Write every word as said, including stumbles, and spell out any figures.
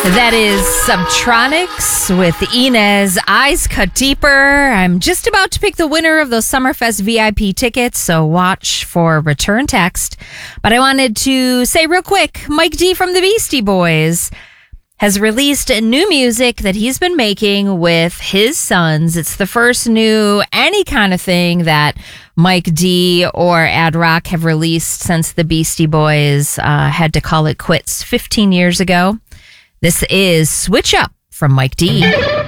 That is Subtronics with Inez, Eyes Cut Deeper. I'm just about to pick the winner of those Summerfest V I P tickets, so watch for return text. But I wanted to say real quick, Mike D from the Beastie Boys has released new music that he's been making with his sons. It's the first new any kind of thing that Mike D or Ad Rock have released since the Beastie Boys uh, had to call it quits fifteen years ago. This is Switch Up from Mike D.